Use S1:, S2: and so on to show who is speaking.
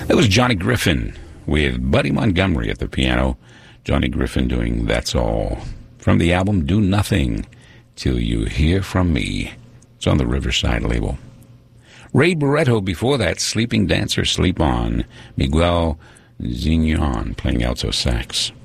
S1: That was Johnny Griffin with Buddy Montgomery at the piano. Johnny Griffin doing That's All. From the album Do Nothing Till You Hear From Me. It's on the Riverside label. Ray Barretto before that, Sleeping Dancer, Sleep On. Miguel Zignon playing alto sax.